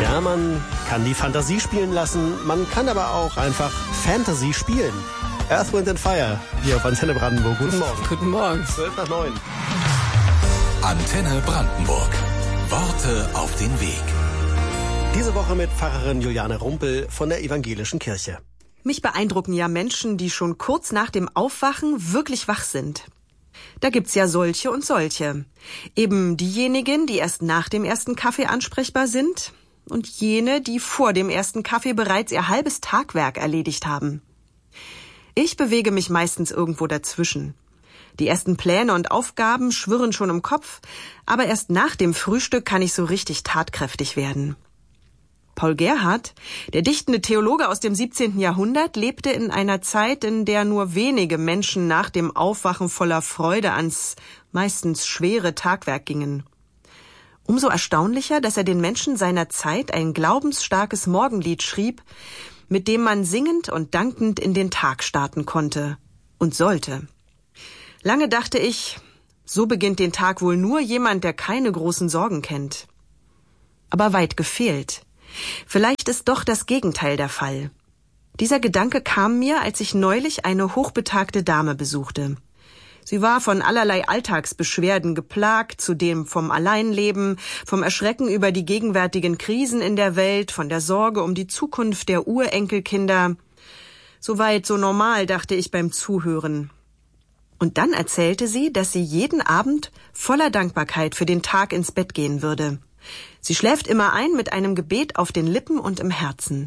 Ja, man kann die Fantasie spielen lassen, man kann aber auch einfach Fantasy spielen. Earth, Wind & Fire, hier auf Antenne Brandenburg. Guten Morgen. Guten Morgen. 12:09. Antenne Brandenburg. Worte auf den Weg. Diese Woche mit Pfarrerin Juliane Rumpel von der Evangelischen Kirche. Mich beeindrucken ja Menschen, die schon kurz nach dem Aufwachen wirklich wach sind. Da gibt's ja solche und solche. Eben diejenigen, die erst nach dem ersten Kaffee ansprechbar sind und jene, die vor dem ersten Kaffee bereits ihr halbes Tagwerk erledigt haben. Ich bewege mich meistens irgendwo dazwischen. Die ersten Pläne und Aufgaben schwirren schon im Kopf, aber erst nach dem Frühstück kann ich so richtig tatkräftig werden. Paul Gerhardt, der dichtende Theologe aus dem 17. Jahrhundert, lebte in einer Zeit, in der nur wenige Menschen nach dem Aufwachen voller Freude ans meistens schwere Tagwerk gingen. Umso erstaunlicher, dass er den Menschen seiner Zeit ein glaubensstarkes Morgenlied schrieb, mit dem man singend und dankend in den Tag starten konnte und sollte. Lange dachte ich, so beginnt den Tag wohl nur jemand, der keine großen Sorgen kennt. Aber weit gefehlt. Vielleicht ist doch das Gegenteil der Fall. Dieser Gedanke kam mir, als ich neulich eine hochbetagte Dame besuchte. Sie war von allerlei Alltagsbeschwerden geplagt, zudem vom Alleinleben, vom Erschrecken über die gegenwärtigen Krisen in der Welt, von der Sorge um die Zukunft der Urenkelkinder. Soweit so normal, dachte ich beim Zuhören. Und dann erzählte sie, dass sie jeden Abend voller Dankbarkeit für den Tag ins Bett gehen würde. Sie schläft immer ein mit einem Gebet auf den Lippen und im Herzen.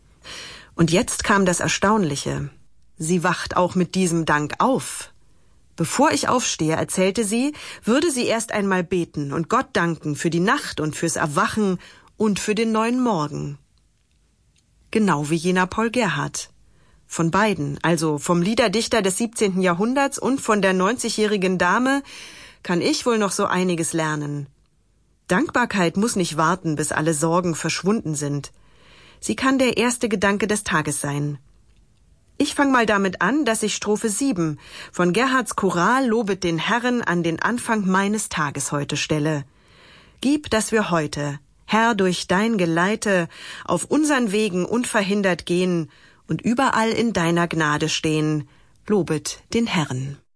Und jetzt kam das Erstaunliche. Sie wacht auch mit diesem Dank auf. Bevor ich aufstehe, erzählte sie, würde sie erst einmal beten und Gott danken für die Nacht und fürs Erwachen und für den neuen Morgen. Genau wie jener Paul Gerhardt. Von beiden, also vom Liederdichter des 17. Jahrhunderts und von der 90-jährigen Dame, kann ich wohl noch so einiges lernen. Dankbarkeit muss nicht warten, bis alle Sorgen verschwunden sind. Sie kann der erste Gedanke des Tages sein. Ich fange mal damit an, dass ich Strophe 7 von Gerhardts Choral Lobet den Herrn an den Anfang meines Tages heute stelle. Gib, dass wir heute, Herr, durch dein Geleite auf unseren Wegen unverhindert gehen und überall in deiner Gnade stehen. Lobet den Herrn.